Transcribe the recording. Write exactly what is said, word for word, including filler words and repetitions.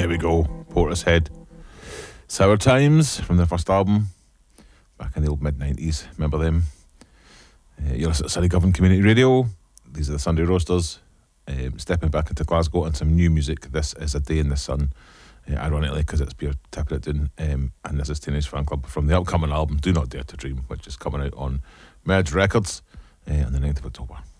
There we go, Portishead. Sour Times from their first album, back in the old mid nineties. Remember them? Uh, you're listening to Surrey Govan Community Radio. These are the Sunday Roasters. Um, stepping back into Glasgow and some new music. This is A Day in the Sun. Uh, ironically, because it's Beer tipping it down. Um, and this is Teenage Fan Club from the upcoming album Do Not Dare to Dream, which is coming out on Merge Records uh, on the ninth of October.